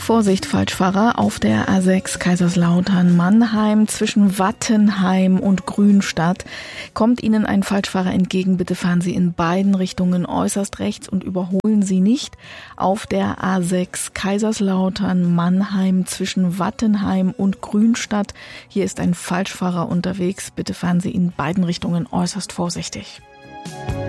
Vorsicht, Falschfahrer auf der A6 Kaiserslautern-Mannheim zwischen Wattenheim und Grünstadt. Kommt Ihnen ein Falschfahrer entgegen, bitte fahren Sie in beiden Richtungen äußerst rechts und überholen Sie nicht. Auf der A6 Kaiserslautern-Mannheim zwischen Wattenheim und Grünstadt. Hier ist ein Falschfahrer unterwegs, bitte fahren Sie in beiden Richtungen äußerst vorsichtig.